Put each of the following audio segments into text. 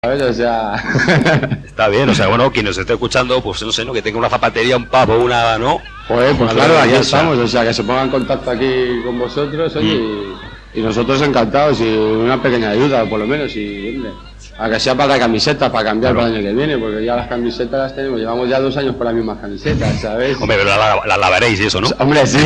¿Sabes? O sea... Está bien, o sea, bueno, quien nos esté escuchando, pues no sé, ¿no? Que tenga una zapatería, un pavo, una, ¿no? Joder, pues Una claro, aquí ferretería, estamos, o sea, que se pongan en contacto aquí con vosotros, oye, y nosotros encantados, y una pequeña ayuda, por lo menos, y hombre, a que sea para la camiseta, para cambiar para el año que viene, porque ya las camisetas las tenemos, llevamos ya 2 años con las mismas camisetas, ¿sabes? Hombre, pero la lavaréis y eso, ¿no? Hombre, sí.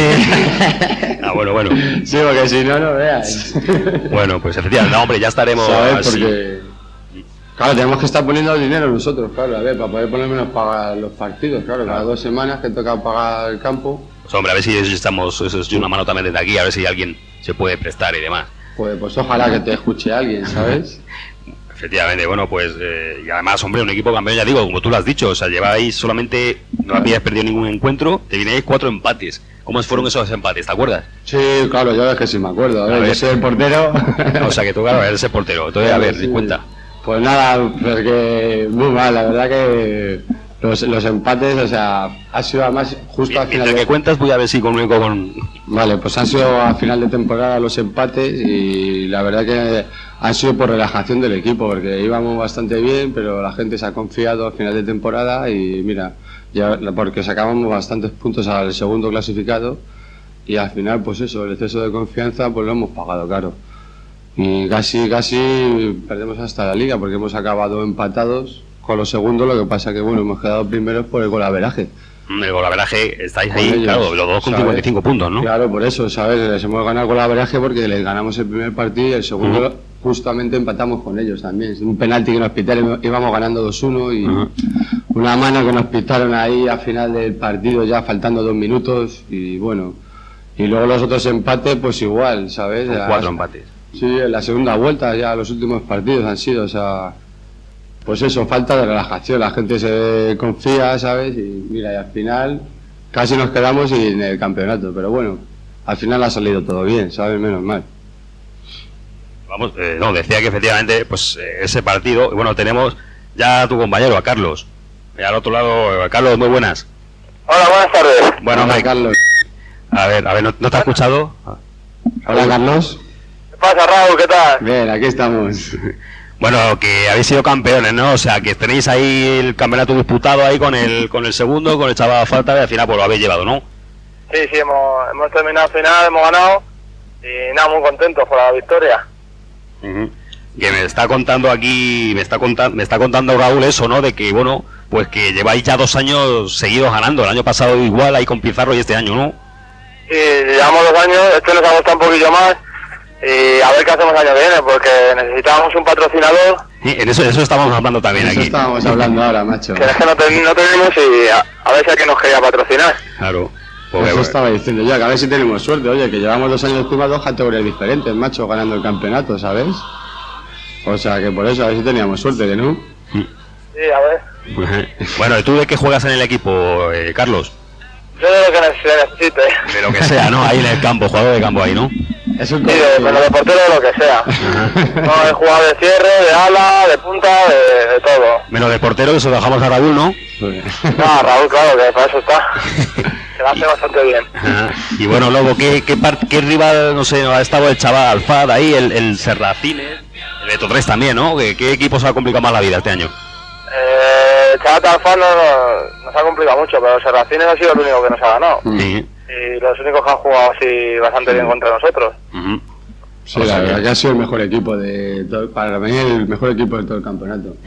Ah, bueno. Sí, porque si no, no veas. Bueno, pues efectivamente, no, hombre, ya estaremos ¿Sabes? así. Porque... Claro, tenemos que estar poniendo el dinero nosotros, claro, a ver, para poder por lo menos pagar los partidos, claro, cada 2 semanas que toca pagar el campo. Pues hombre, a ver si estamos, eso es una mano también desde aquí, a ver si alguien se puede prestar y demás. Pues ojalá que te escuche alguien, ¿sabes? Efectivamente, bueno, pues, y además, hombre, un equipo campeón, ya digo, como tú lo has dicho, o sea, lleváis solamente, no habíais perdido ningún encuentro, te vinéis 4 empates. ¿Cómo fueron esos empates, te acuerdas? Sí, claro, yo es que sí me acuerdo, a ver, yo soy el portero. O sea, que tú, claro, eres el portero, entonces, a ver, Sí. di cuenta. Pues nada, porque muy mal, la verdad que los empates, o sea, ha sido además justo al final Mientras que cuentas, voy a ver si comunico con... Vale, pues han sido a final de temporada los empates y la verdad que han sido por relajación del equipo, porque íbamos bastante bien, pero la gente se ha confiado al final de temporada y mira, ya, porque sacábamos bastantes puntos al segundo clasificado y al final pues eso, el exceso de confianza pues lo hemos pagado caro. Y casi perdemos hasta la liga porque hemos acabado empatados con los segundos, lo que pasa que bueno, hemos quedado primeros por el golaveraje. El golaveraje, estáis Con ahí, ellos, claro, los dos con ¿sabes? 55 puntos, ¿no? Claro, por eso, ¿sabes? Les hemos ganado el golaveraje porque les ganamos el primer partido y el segundo justamente empatamos con ellos también. Un penalti que nos pitaron, íbamos ganando 2-1 y una mano que nos pitaron ahí al final del partido ya faltando 2 minutos y bueno. Y luego los otros empates pues igual, ¿sabes? Con 4 empates. Sí, en la segunda vuelta ya los últimos partidos han sido, o sea, pues eso, falta de relajación, la gente se confía, ¿sabes? Y mira, y al final casi nos quedamos sin el campeonato, pero bueno, al final ha salido todo bien, ¿sabes? Menos mal. Vamos, no, decía que efectivamente, pues ese partido, y bueno, tenemos ya a tu compañero, a Carlos. Y al otro lado, Carlos, muy buenas. Hola, buenas tardes. Bueno, Hola, hombre, Carlos. a ver, ¿no te has escuchado? Hola, Carlos. ¿Qué pasa, Raúl? ¿Qué tal? Bien, aquí estamos. Bueno, que habéis sido campeones, ¿no? O sea, que tenéis ahí el campeonato disputado ahí con el segundo, con el chaval a falta, y al final pues lo habéis llevado, ¿no? Sí, hemos terminado el final, hemos ganado y nada, muy contentos por la victoria. Que me está contando aquí, me está contando Raúl eso, ¿no? De que, bueno, pues que lleváis ya 2 años seguidos ganando. El año pasado igual ahí con Pizarro y este año, ¿no? Sí, llevamos 2 años, este nos ha costado un poquillo más y a ver qué hacemos el año que viene, porque necesitábamos un patrocinador. Sí, en eso estábamos hablando también Eso aquí. estábamos hablando ahora, macho. Que es que no tenemos y a ver si alguien nos quería patrocinar. Claro. Eso Porque, estaba diciendo yo, que a ver si tenemos suerte, oye, que llevamos 2 años encima 2 categorías diferentes, macho, ganando el campeonato, ¿sabes? O sea, que por eso, a ver si teníamos suerte, que no. Sí, a ver. Bueno, ¿y tú de qué juegas en el equipo, Carlos? Yo de lo que se necesite. De lo que sea, ¿no? Ahí en el campo, jugador de campo ahí, ¿no? Es un Sí, pero de portero de lo que sea. No, he jugado de cierre, de ala, de punta, de todo. Menos de portero, que se lo dejamos a Raúl, ¿no? No, Raúl, claro, que para eso está. Se lo hace bastante bien. Y bueno, luego, ¿qué rival, no sé, ha estado el chaval Alfad ahí, el Serracines, el Beto 3 también, ¿no? ¿Qué equipo se ha complicado más la vida este año? Chaval Alfaz nos ha complicado mucho, pero Serracines ha sido el único que nos ha ganado. Sí. Y los únicos que han jugado así bastante bien contra nosotros. Sí, la verdad que ha sido el mejor equipo de todo, para mí el mejor equipo de todo el campeonato.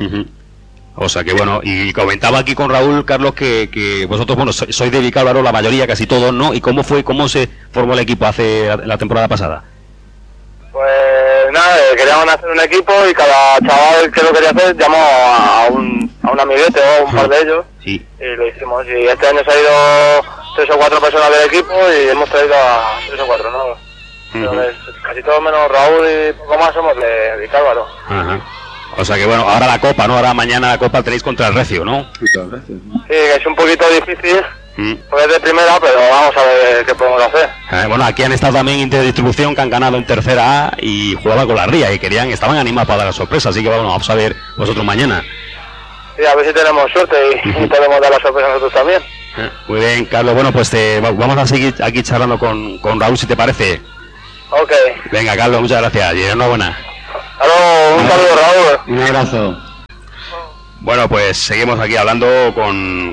O sea que bueno, y comentaba aquí con Raúl, Carlos, que vosotros, bueno, sois de Vicálvaro la mayoría, casi todos, ¿no? ¿Y cómo se formó el equipo hace la temporada pasada? Pues nada, queríamos hacer un equipo y cada chaval que lo quería hacer llamó a un amiguete o a un par de ellos. Sí. Y lo hicimos. Y este año se ha ido 3 o 4 personas del equipo y hemos traído a 3 o 4 nuevos. Pero casi todos menos Raúl y poco más somos de Vicálvaro. Ajá. O sea que bueno, ahora la Copa, ¿no? Ahora mañana la Copa tenéis contra el Recio, ¿no? Muchas gracias. Sí, es un poquito difícil, porque es de primera, pero vamos a ver qué podemos hacer. Bueno, aquí han estado también Interdistribución, que han ganado en tercera A y jugaba con la Ría y estaban animados para dar la sorpresa, así que bueno, vamos a ver vosotros mañana. Sí, a ver si tenemos suerte y podemos dar la sorpresa nosotros también. Muy bien, Carlos, bueno, pues vamos a seguir aquí charlando con Raúl, si te parece. Ok. Venga, Carlos, muchas gracias y enhorabuena. Hasta luego, un saludo, Raúl. Un abrazo. Bueno, pues seguimos aquí hablando con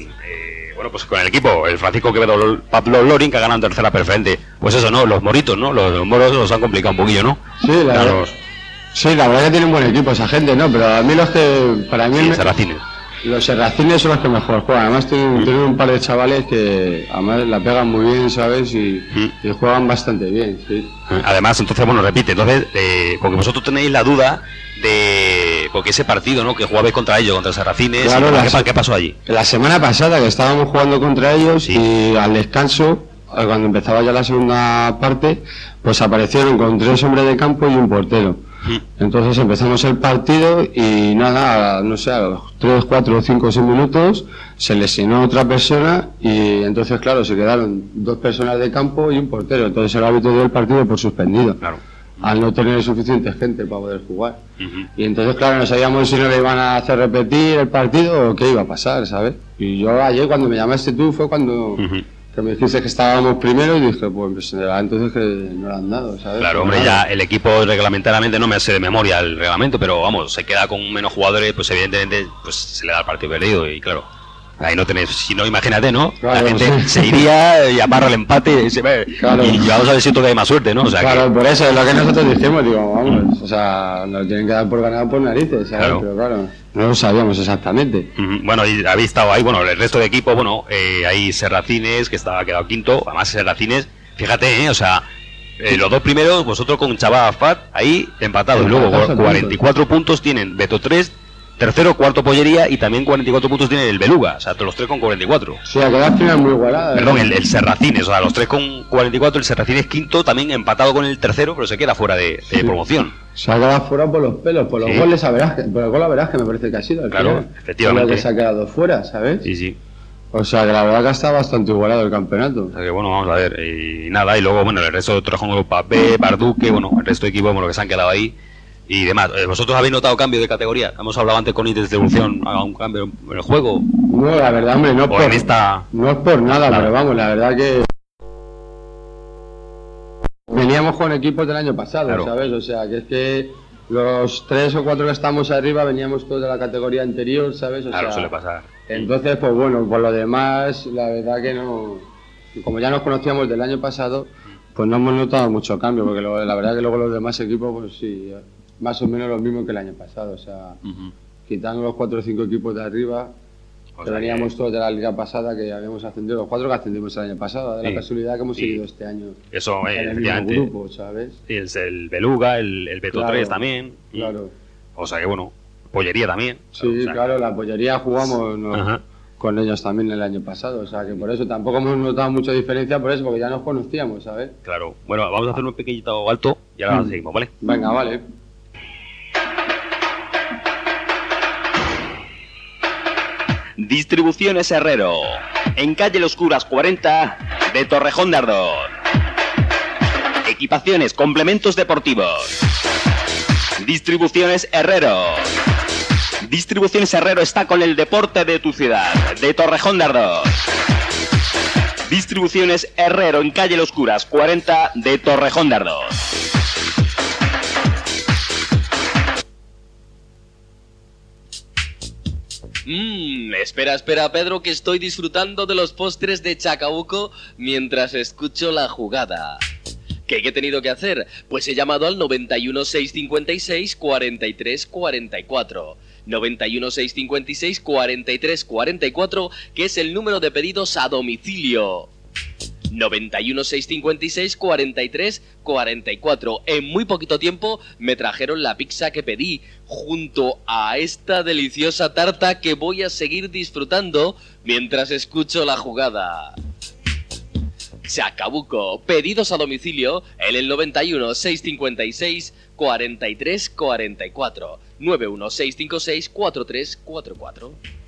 el equipo, el Francisco Quevedo Pablo Lorin, que ha ganado en tercera preferente. Pues eso, ¿no? Los moritos, ¿no? Los moros los han complicado un poquillo, ¿no? Sí, la verdad que tienen buen equipo esa gente, ¿no? Pero a mí para mí... Sí, Serracines. Los serracines son los que mejor juegan. Además tienen un par de chavales que además la pegan muy bien, ¿sabes? Y juegan bastante bien, sí. Además, entonces, bueno, repite, entonces, porque vosotros tenéis la duda de... Porque ese partido, ¿no? Que jugabais contra ellos, contra Serracines, claro, ¿qué pasó allí? La semana pasada que estábamos jugando contra ellos, sí. Y al descanso, cuando empezaba ya la segunda parte, pues aparecieron con 3 hombres de campo y un portero. Entonces empezamos el partido y nada, no sé, a los 3, 4, 5, 6 minutos se lesionó otra persona y entonces claro, se quedaron 2 personas de campo y un portero. Entonces el árbitro dio el partido por suspendido, claro, al no tener suficiente gente para poder jugar. Y entonces claro, no sabíamos si no le iban a hacer repetir el partido o qué iba a pasar, ¿sabes? Y yo ayer cuando me llamaste tú fue cuando... que me dijiste que estábamos primero y dije, pues entonces que no lo han dado, ¿sabes? Claro, hombre, ya el equipo reglamentariamente no me hace de memoria el reglamento, pero vamos, se queda con menos jugadores, pues evidentemente pues se le da el partido perdido y claro, ahí no tenés, si no, imagínate, ¿no? Claro, la gente se iría y amarra el empate claro. Y vamos a ver si toca de más suerte, ¿no? O sea, claro, por eso es lo que nosotros dijimos, digo, vamos, o sea, nos tienen que dar por ganado por narices, ¿sabes? Claro. Pero claro, no lo sabíamos exactamente. Bueno, y habéis estado ahí, bueno, el resto de equipo, bueno, hay Serracines, que ha quedado quinto, además Serracines, fíjate, o sea, los 2 primeros, vosotros con Chabá Fat, ahí empatados, y luego 44 puntos tienen Beto 3, tercero, cuarto Pollería y también 44 puntos tiene el Beluga, o sea, todos los 3 con 44. Sí, ha quedado al final muy igualada. Perdón, el Serracines, o sea, los 3 con 44, el Serracines quinto, también empatado con el tercero, pero se queda fuera de promoción. Se ha quedado fuera por los pelos, por los goles, por el gol a verás que me parece que ha sido. Claro, final. Efectivamente. Por lo que se ha quedado fuera, ¿sabes? Sí. O sea, que la verdad que está bastante igualado el campeonato. O sea que bueno, vamos a ver, y nada, y luego, bueno, el resto de Torrejón, Europa B, Parduque, bueno, el resto de equipos, bueno, que se han quedado ahí. Y demás, ¿vosotros habéis notado cambio de categoría? Hemos hablado antes con Distribución, ¿haga un cambio en el juego? No, la verdad, hombre, no es por nada, claro. Pero vamos, la verdad que veníamos con equipos del año pasado, claro. ¿Sabes? O sea, que es que los 3 o 4 que estamos arriba veníamos todos de la categoría anterior, ¿sabes? O claro, sea, suele pasar. Entonces, pues bueno, por lo demás, la verdad que no... Como ya nos conocíamos del año pasado, pues no hemos notado mucho cambio, porque la verdad que luego los demás equipos, pues sí... más o menos lo mismo que el año pasado, o sea, quitando los 4 o 5 equipos de arriba, que veníamos todos de la liga pasada, que habíamos ascendido, los 4 que ascendimos el año pasado, de la casualidad que hemos seguido este año eso, en el mismo grupo, ¿sabes? Sí, es el Beluga, el Beto 3 también, claro. O sea que bueno, Pollería también. Sí, o sea, claro, la Pollería jugamos con ellos también el año pasado, o sea que por eso tampoco hemos notado mucha diferencia, por eso, porque ya nos conocíamos, ¿sabes? Claro, bueno, vamos a hacer un pequeñito alto y ahora seguimos, ¿vale? Venga, vale. Distribuciones Herrero, en calle Los Curas 40 de Torrejón de Ardón. Equipaciones, complementos deportivos. Distribuciones Herrero. Distribuciones Herrero está con el deporte de tu ciudad, de Torrejón de Ardón. Distribuciones Herrero, en calle Los Curas 40 de Torrejón de Ardón. Espera, Pedro, que estoy disfrutando de los postres de Chacabuco mientras escucho la jugada. ¿Qué he tenido que hacer? Pues he llamado al 91 656 43 44. 91 656 43 44, que es el número de pedidos a domicilio. 91 656 43 44. En muy poquito tiempo me trajeron la pizza que pedí, junto a esta deliciosa tarta que voy a seguir disfrutando mientras escucho la jugada. Chacabuco, pedidos a domicilio en el 91 656 43 44. 91 656 43 44.